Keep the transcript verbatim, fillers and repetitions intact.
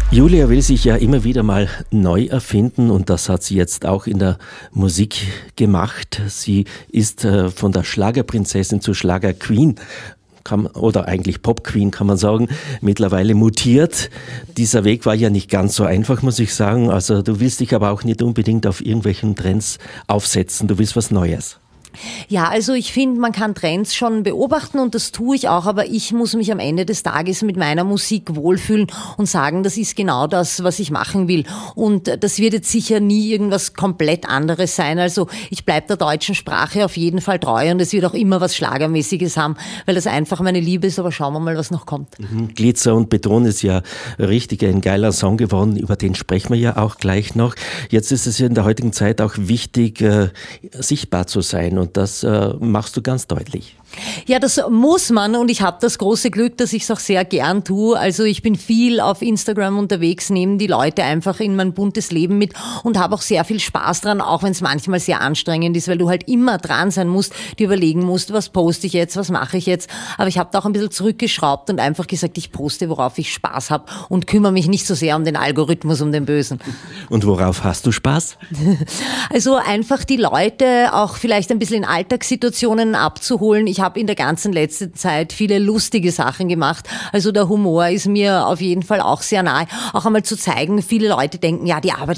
Julia will sich ja immer wieder mal neu erfinden und das hat sie jetzt auch in der Musik gemacht. Sie ist äh, von der Schlagerprinzessin zur Schlagerqueen kann, oder eigentlich Popqueen kann man sagen, mittlerweile mutiert. Dieser Weg war ja nicht ganz so einfach, muss ich sagen. Also du willst dich aber auch nicht unbedingt auf irgendwelchen Trends aufsetzen. Du willst was Neues. Ja, also ich finde, man kann Trends schon beobachten und das tue ich auch, aber ich muss mich am Ende des Tages mit meiner Musik wohlfühlen und sagen, das ist genau das, was ich machen will. Und das wird jetzt sicher nie irgendwas komplett anderes sein. Also ich bleibe der deutschen Sprache auf jeden Fall treu und es wird auch immer was Schlagermäßiges haben, weil das einfach meine Liebe ist, aber schauen wir mal, was noch kommt. Mhm. Glitzer und Beton ist ja richtig ein geiler Song geworden, über den sprechen wir ja auch gleich noch. Jetzt ist es ja in der heutigen Zeit auch wichtig, äh, sichtbar zu sein. Und das äh, machst du ganz deutlich. Ja, das muss man und ich habe das große Glück, dass ich es auch sehr gern tue. Also ich bin viel auf Instagram unterwegs, nehme die Leute einfach in mein buntes Leben mit und habe auch sehr viel Spaß dran, auch wenn es manchmal sehr anstrengend ist, weil du halt immer dran sein musst, dir überlegen musst, was poste ich jetzt, was mache ich jetzt. Aber ich habe da auch ein bisschen zurückgeschraubt und einfach gesagt, ich poste, worauf ich Spaß habe und kümmere mich nicht so sehr um den Algorithmus, um den Bösen. Und worauf hast du Spaß? Also einfach die Leute auch vielleicht ein bisschen in Alltagssituationen abzuholen. Ich habe in der ganzen letzten Zeit viele lustige Sachen gemacht. Also der Humor ist mir auf jeden Fall auch sehr nahe. Auch einmal zu zeigen, viele Leute denken, ja, die Arbeit